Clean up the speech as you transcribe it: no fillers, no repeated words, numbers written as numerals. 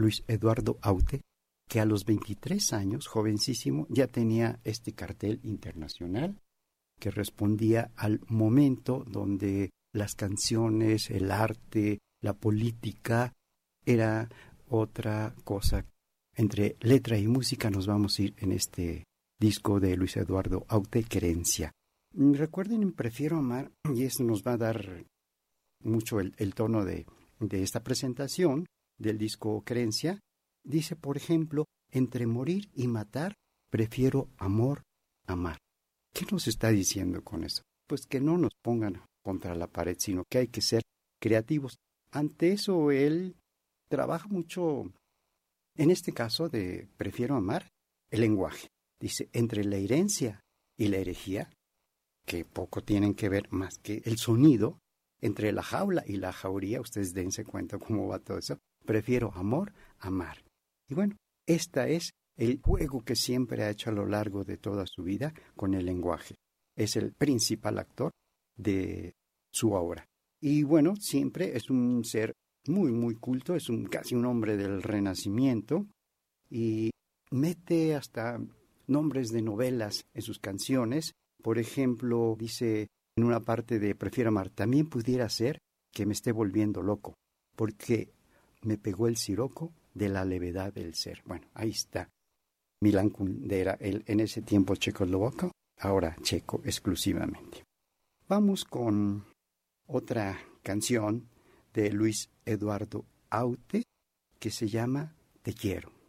Luis Eduardo Aute, que a los 23 años, jovencísimo, ya tenía este cartel internacional que respondía al momento donde las canciones, el arte, la política era otra cosa. Entre letra y música nos vamos a ir en este disco de Luis Eduardo Aute, Querencia. Recuerden, Prefiero Amar, y eso nos va a dar mucho el tono de esta presentación del disco Querencia. Dice, por ejemplo, entre morir y matar, prefiero amor, amar. ¿Qué nos está diciendo con eso? Pues que no nos pongan contra la pared, sino que hay que ser creativos. Ante eso, él trabaja mucho, en este caso de Prefiero Amar, el lenguaje. Dice, entre la herencia y la herejía, que poco tienen que ver más que el sonido, entre la jaula y la jauría, ustedes dense cuenta cómo va todo eso, prefiero amor, amar. Y bueno, esta es el juego que siempre ha hecho a lo largo de toda su vida con el lenguaje. Es el principal actor de su obra. Y bueno, siempre es un ser muy, muy culto, es casi un hombre del Renacimiento y mete hasta nombres de novelas en sus canciones. Por ejemplo, dice en una parte de Prefiero Amar, también pudiera ser que me esté volviendo loco, porque me pegó el siroco de la levedad del ser. Bueno, ahí está. Milan Kundera, él en ese tiempo checoslovaco, ahora checo exclusivamente. Vamos con otra canción de Luis Eduardo Aute que se llama Te quiero.